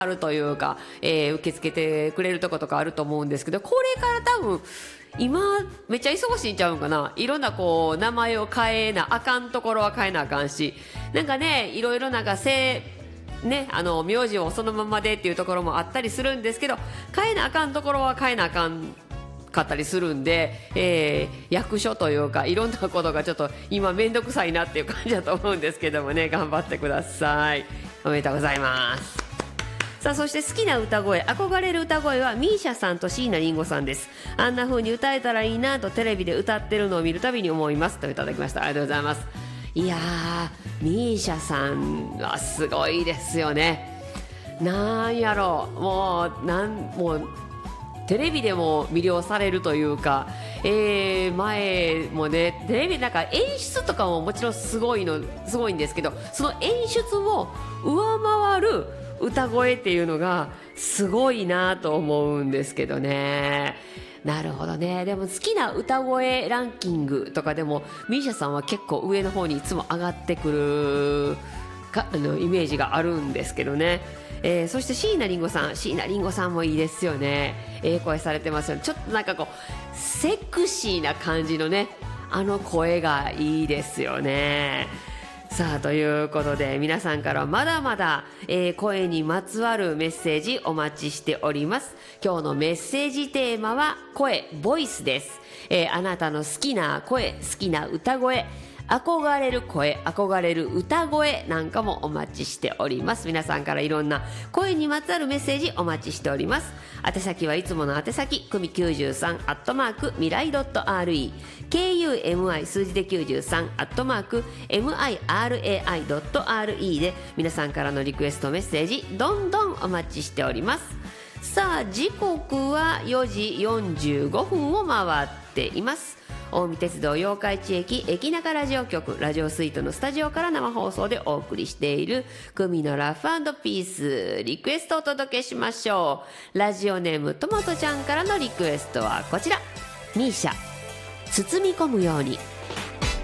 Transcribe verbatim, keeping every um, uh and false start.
あるというか、えー、受け付けてくれるとことかあると思うんですけど、これから多分今めっちゃ忙しいんちゃうんかな。いろんなこう名前を変えなあかんところは変えなあかんし、なんかね、いろいろなんかせね、あの名字をそのままでっていうところもあったりするんですけど、変えなあかんところは変えなあかんかったりするんで、えー、役所というかいろんなことがちょっと今めんどくさいなっていう感じだと思うんですけどもね、頑張ってください。おめでとうございます。さあ、そして好きな歌声、憧れる歌声はミーシャさんと椎名林檎さんです。あんな風に歌えたらいいなとテレビで歌ってるのを見るたびに思いますといただきました。ありがとうございます。いやー、ミーシャさんはすごいですよね。なんやろう、もうなんもうテレビでも魅了されるというか、えー、前もね、テレビなんか演出とかももちろんすごいのすごいんですけど、その演出を上回る歌声っていうのがすごいなと思うんですけどね。なるほどね。でも好きな歌声ランキングとかでもミーシャさんは結構上の方にいつも上がってくるかあのイメージがあるんですけどね。えー、そして椎名林檎さん、椎名林檎さんもいいですよね。ええ声されてますよね。ちょっとなんかこうセクシーな感じのね、あの声がいいですよね。さあ、ということで皆さんからまだまだ、えー、声にまつわるメッセージお待ちしております。今日のメッセージテーマは声、ボイスです。えー、あなたの好きな声、好きな歌声、憧れる声、憧れる歌声なんかもお待ちしております。皆さんからいろんな声にまつわるメッセージお待ちしております。宛先はいつもの宛先、組きゅうじゅうさんアットマークミライドットアールイー、 ケーユーエムアイ 数字できゅうじゅうさんアットマーク ミライドットアールイー で皆さんからのリクエストメッセージどんどんお待ちしております。さあ、時刻はよじよんじゅうごふんを回っています。近江鉄道八日市駅駅中ラジオ局ラジオスイートのスタジオから生放送でお送りしているクミのラフ&ピース、リクエストをお届けしましょう。ラジオネームトマトちゃんからのリクエストはこちら、ミーシャ、包み込むように。